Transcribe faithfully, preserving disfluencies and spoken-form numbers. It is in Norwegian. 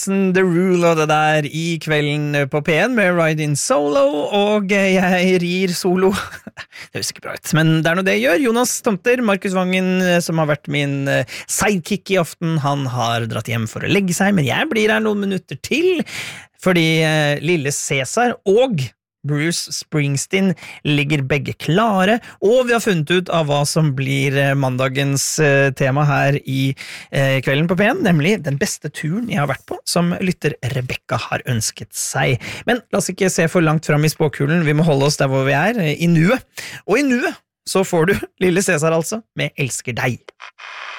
The Rule og det der i kvelden på P en med Ride in Solo, og jeg rir solo. Det høres ikke bra ut, men det er noe det jeg gjør. Jonas Tomter, Markus Vangen, som har vært min sidekick i aften, han har dratt hjem for å legge seg, men jeg blir her noen minutter til, fordi lille Cæsar og Bruce Springsteen ligger begge klare, og vi har funnet ut av hva som blir mandagens tema her i kvelden på P en, nemlig den beste turen jeg har vært på, som lytter Rebecca har ønsket seg. Men la oss ikke se for langt fram i spåkulen, vi må holde oss der hvor vi er, i nuet. Og i nuet så får du lille Cæsar altså, med Elsker deg.